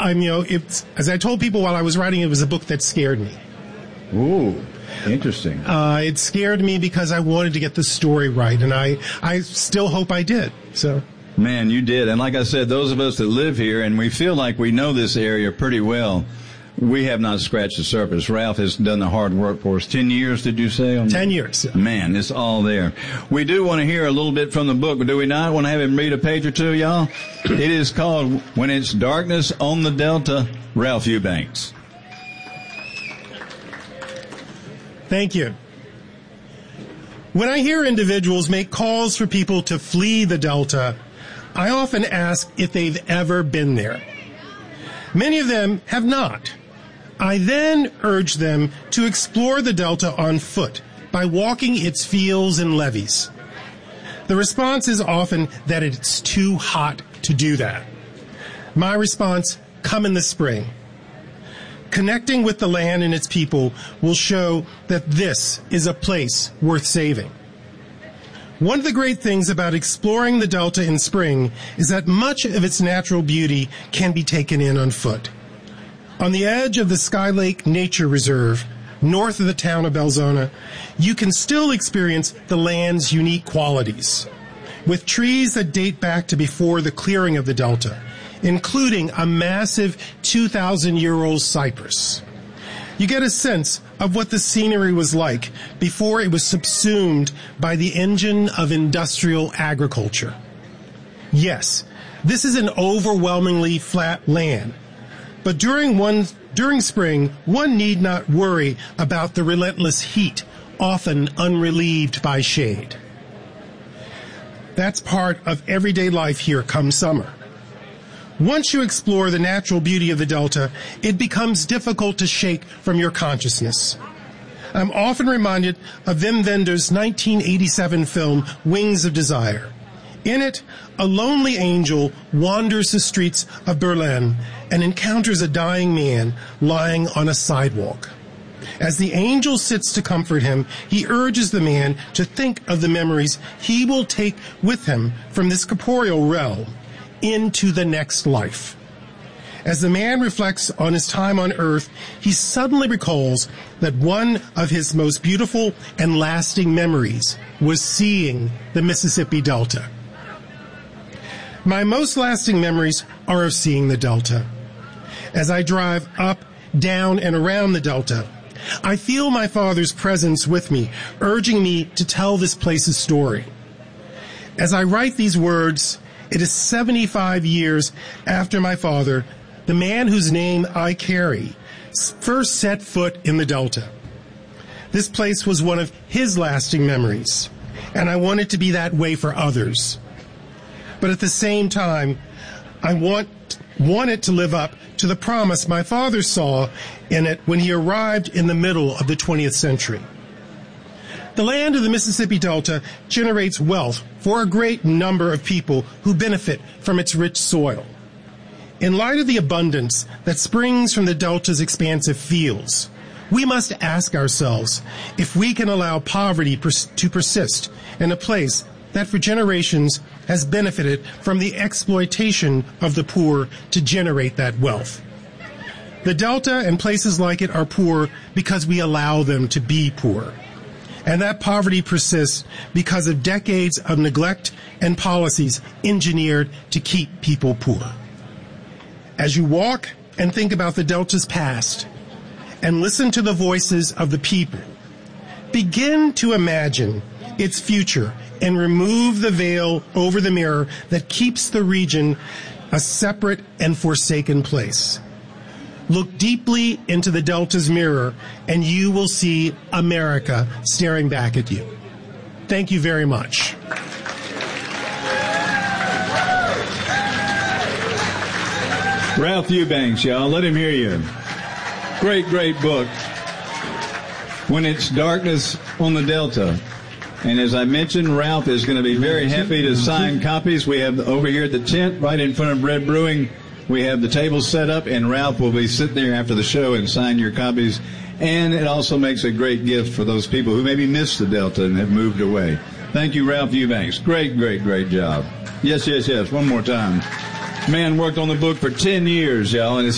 it's, as I told people while I was writing, it was a book that scared me. Ooh, interesting. It scared me because I wanted to get the story right, and I still hope I did. So. Man, you did. And like I said, those of us that live here and we feel like we know this area pretty well, we have not scratched the surface. Ralph has done the hard work for us. 10 years, did you say? 10 years. Yeah. Man, it's all there. We do want to hear a little bit from the book, but do we not want to have him read a page or two, y'all? It is called When It's Darkness on the Delta, Ralph Eubanks. Thank you. When I hear individuals make calls for people to flee the Delta, I often ask if they've ever been there. Many of them have not. I then urge them to explore the Delta on foot by walking its fields and levees. The response is often that it's too hot to do that. My response, come in the spring. Connecting with the land and its people will show that this is a place worth saving. One of the great things about exploring the Delta in spring is that much of its natural beauty can be taken in on foot. On the edge of the Sky Lake Nature Reserve, north of the town of Belzona, you can still experience the land's unique qualities, with trees that date back to before the clearing of the Delta, including a massive 2,000-year-old cypress. You get a sense of what the scenery was like before it was subsumed by the engine of industrial agriculture. Yes, this is an overwhelmingly flat land, but during spring, one need not worry about the relentless heat, often unrelieved by shade. That's part of everyday life here come summer. Once you explore the natural beauty of the Delta, it becomes difficult to shake from your consciousness. I'm often reminded of Wim Wenders' 1987 film, Wings of Desire. In it, a lonely angel wanders the streets of Berlin and encounters a dying man lying on a sidewalk. As the angel sits to comfort him, he urges the man to think of the memories he will take with him from this corporeal realm into the next life. As the man reflects on his time on earth, he suddenly recalls that one of his most beautiful and lasting memories was seeing the Mississippi Delta. My most lasting memories are of seeing the Delta. As I drive up, down, and around the Delta, I feel my father's presence with me, urging me to tell this place's story. As I write these words, it is 75 years after my father, the man whose name I carry, first set foot in the Delta. This place was one of his lasting memories, and I want it to be that way for others. But at the same time, I want it to live up to the promise my father saw in it when he arrived in the middle of the 20th century. The land of the Mississippi Delta generates wealth for a great number of people who benefit from its rich soil. In light of the abundance that springs from the Delta's expansive fields, we must ask ourselves if we can allow poverty to persist in a place that for generations has benefited from the exploitation of the poor to generate that wealth. The Delta and places like it are poor because we allow them to be poor. And that poverty persists because of decades of neglect and policies engineered to keep people poor. As you walk and think about the Delta's past and listen to the voices of the people, begin to imagine its future and remove the veil over the mirror that keeps the region a separate and forsaken place. Look deeply into the Delta's mirror, and you will see America staring back at you. Thank you very much. Ralph Eubanks, y'all. Let him hear you. Great, great book. When It's Darkness on the Delta. And as I mentioned, Ralph is going to be very happy to sign copies. We have over here at the tent, right in front of Bread Brewing, we have the table set up, and Ralph will be sitting there after the show and sign your copies. And it also makes a great gift for those people who maybe missed the Delta and have moved away. Thank you, Ralph Eubanks. Great, great, great job. Yes, yes, yes. One more time. Man worked on the book for 10 years, y'all, and it's